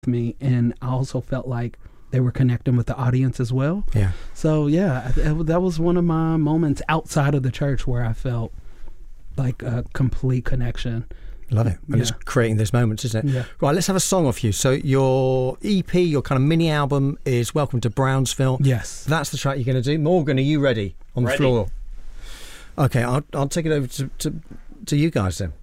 me, and I also felt like they were connecting with the audience as well. Yeah. So yeah, that was one of my moments outside of the church where I felt like a complete connection. Love it. And it's creating those moments, isn't it? Yeah. Right, let's have a song off you. So your EP, your kind of mini album is Welcome to Brownsville. Yes. That's the track you're going to do. Morgan, are you ready on the floor? Okay, I'll take it over to you guys then.